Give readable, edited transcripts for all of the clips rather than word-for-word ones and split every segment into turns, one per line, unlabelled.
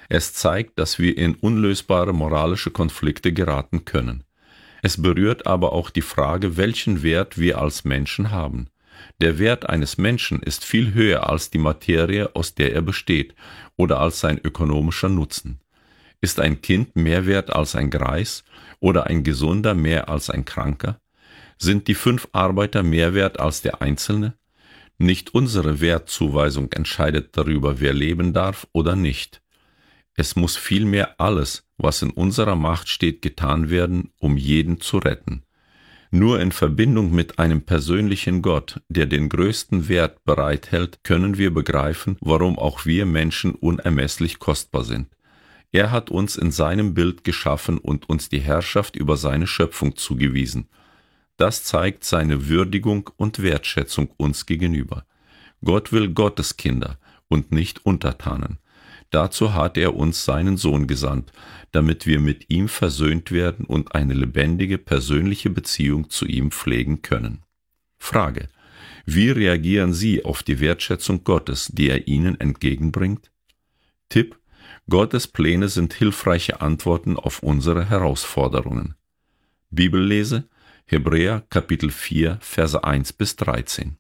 Es zeigt, dass wir in unlösbare moralische Konflikte geraten können. Es berührt aber auch die Frage, welchen Wert wir als Menschen haben. Der Wert eines Menschen ist viel höher als die Materie, aus der er besteht, oder als sein ökonomischer Nutzen. Ist ein Kind mehr wert als ein Greis oder ein Gesunder mehr als ein Kranker? Sind die 5 Arbeiter mehr wert als der Einzelne? Nicht unsere Wertzuweisung entscheidet darüber, wer leben darf oder nicht. Es muss vielmehr alles, was in unserer Macht steht, getan werden, um jeden zu retten. Nur in Verbindung mit einem persönlichen Gott, der den größten Wert bereithält, können wir begreifen, warum auch wir Menschen unermesslich kostbar sind. Er hat uns in seinem Bild geschaffen und uns die Herrschaft über seine Schöpfung zugewiesen. Das zeigt seine Würdigung und Wertschätzung uns gegenüber. Gott will Gotteskinder und nicht Untertanen. Dazu hat er uns seinen Sohn gesandt, damit wir mit ihm versöhnt werden und eine lebendige, persönliche Beziehung zu ihm pflegen können. Frage: Wie reagieren Sie auf die Wertschätzung Gottes, die er Ihnen entgegenbringt? Tipp: Gottes Pläne sind hilfreiche Antworten auf unsere Herausforderungen. Bibellese: Hebräer Kapitel 4, Verse 1-13.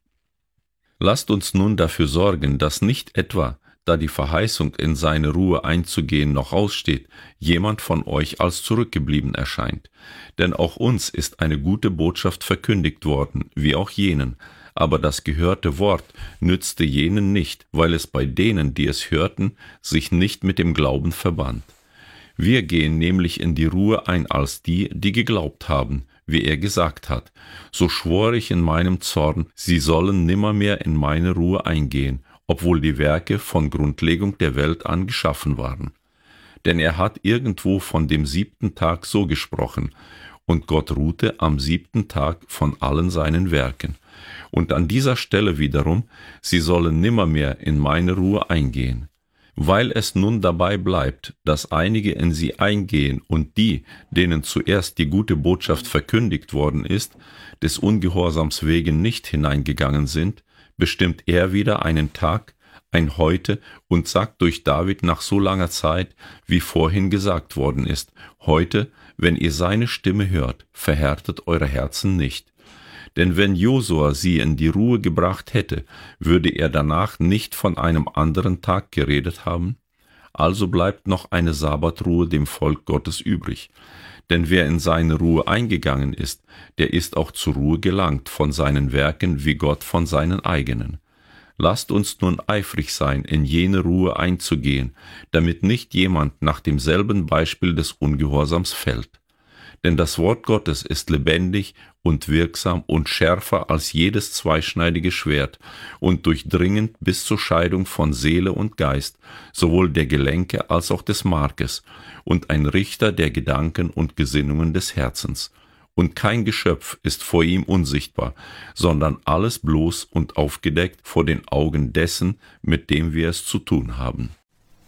Lasst uns nun dafür sorgen, dass nicht etwa, da die Verheißung, in seine Ruhe einzugehen, noch aussteht, jemand von euch als zurückgeblieben erscheint. Denn auch uns ist eine gute Botschaft verkündigt worden, wie auch jenen, aber das gehörte Wort nützte jenen nicht, weil es bei denen, die es hörten, sich nicht mit dem Glauben verband. Wir gehen nämlich in die Ruhe ein als die, die geglaubt haben, wie er gesagt hat: So schwor ich in meinem Zorn, sie sollen nimmermehr in meine Ruhe eingehen, obwohl die Werke von Grundlegung der Welt an geschaffen waren. Denn er hat irgendwo von dem 7. Tag so gesprochen, und Gott ruhte am 7. Tag von allen seinen Werken. Und an dieser Stelle wiederum: Sie sollen nimmermehr in meine Ruhe eingehen. Weil es nun dabei bleibt, dass einige in sie eingehen und die, denen zuerst die gute Botschaft verkündigt worden ist, des Ungehorsams wegen nicht hineingegangen sind, bestimmt er wieder einen Tag, ein Heute, und sagt durch David nach so langer Zeit, wie vorhin gesagt worden ist: Heute, wenn ihr seine Stimme hört, verhärtet eure Herzen nicht. Denn wenn Josua sie in die Ruhe gebracht hätte, würde er danach nicht von einem anderen Tag geredet haben? Also bleibt noch eine Sabbatruhe dem Volk Gottes übrig. Denn wer in seine Ruhe eingegangen ist, der ist auch zur Ruhe gelangt von seinen Werken wie Gott von seinen eigenen. Lasst uns nun eifrig sein, in jene Ruhe einzugehen, damit nicht jemand nach demselben Beispiel des Ungehorsams fällt. Denn das Wort Gottes ist lebendig und wirksam und schärfer als jedes zweischneidige Schwert und durchdringend bis zur Scheidung von Seele und Geist, sowohl der Gelenke als auch des Markes, und ein Richter der Gedanken und Gesinnungen des Herzens. Und kein Geschöpf ist vor ihm unsichtbar, sondern alles bloß und aufgedeckt vor den Augen dessen, mit dem wir es zu tun haben.